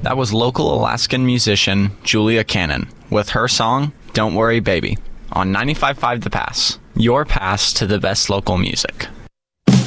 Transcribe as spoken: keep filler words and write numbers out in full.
That was local Alaskan musician Julia Cannon with her song, Don't Worry Baby, on ninety-five point five The Pass. Your pass to the best local music.